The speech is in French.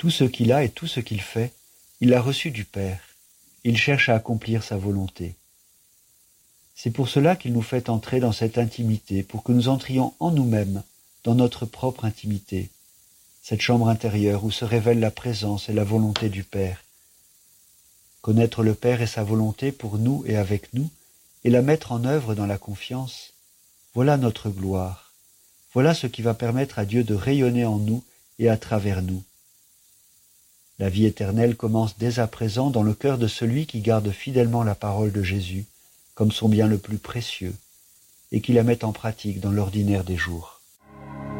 Tout ce qu'il a et tout ce qu'il fait, il l'a reçu du Père. Il cherche à accomplir sa volonté. C'est pour cela qu'il nous fait entrer dans cette intimité, pour que nous entrions en nous-mêmes, dans notre propre intimité, cette chambre intérieure où se révèle la présence et la volonté du Père. Connaître le Père et sa volonté pour nous et avec nous, et la mettre en œuvre dans la confiance, voilà notre gloire. Voilà ce qui va permettre à Dieu de rayonner en nous et à travers nous. La vie éternelle commence dès à présent dans le cœur de celui qui garde fidèlement la parole de Jésus, comme son bien le plus précieux, et qui la met en pratique dans l'ordinaire des jours.